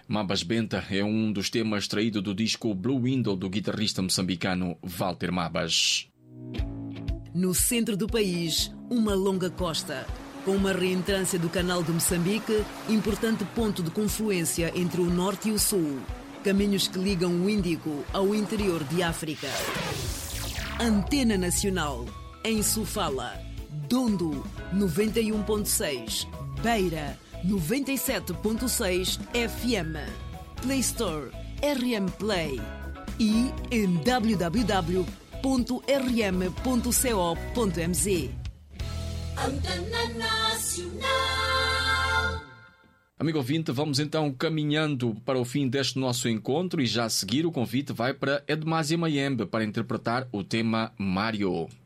Mabas Benta é um dos temas extraído do disco Blue Window do guitarrista moçambicano Walter Mabas. No centro do país, uma longa costa, com uma reentrância do Canal de Moçambique, importante ponto de confluência entre o norte e o sul. Caminhos que ligam o Índico ao interior de África. Antena Nacional, em Sofala, Dondo, 91.6, Beira, 97.6 FM, Play Store, RM Play e em www.rm.co.mz. Antena Nacional. Amigo ouvinte, vamos então caminhando para o fim deste nosso encontro e já a seguir o convite vai para Edmásia Mayembe para interpretar o tema Mário.